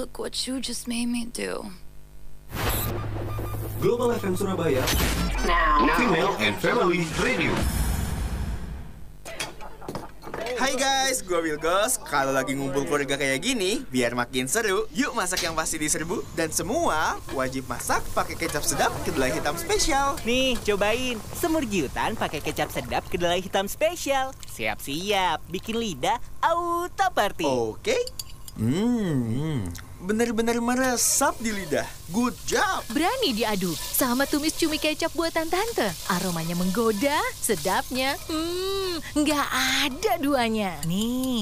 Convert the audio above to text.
look what you just made me do. Global FM Surabaya, Female and Family Radio. Hai guys, gue Wilgos. Kalau lagi ngumpul keluarga kayak gini, biar makin seru, yuk masak yang pasti diserbu. Dan semua wajib masak pakai kecap sedap kedelai hitam spesial. Nih, cobain semur giutan pakai kecap sedap kedelai hitam spesial. Siap-siap, bikin lidah auto party. Oke. Bener-bener meresap di lidah. Good job. Berani diadu sama tumis cumi kecap buatan tante. Aromanya menggoda, sedapnya, nggak ada duanya. Nih.